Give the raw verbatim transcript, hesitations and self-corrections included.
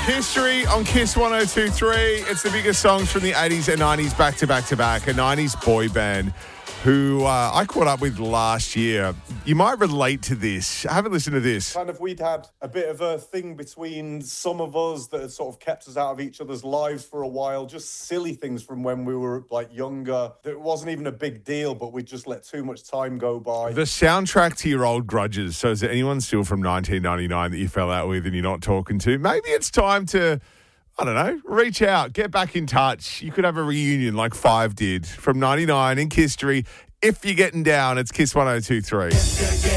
History on Kiss one oh two point three. It's the biggest songs from the eighties and nineties back to back to back. A nineties boy band who uh, I caught up with last year. You might relate to this. Have a listen to this. Kind of, we'd had a bit of a thing between some of us that had sort of kept us out of each other's lives for a while. Just silly things from when we were like younger. That wasn't even a big deal, but we just let too much time go by. The soundtrack to your old grudges. So is there anyone still from nineteen ninety-nine that you fell out with and you're not talking to? Maybe it's time to, I don't know, reach out, get back in touch. You could have a reunion like Five did from ninety-nine in history. If you're getting down, it's Kiss one oh two point three.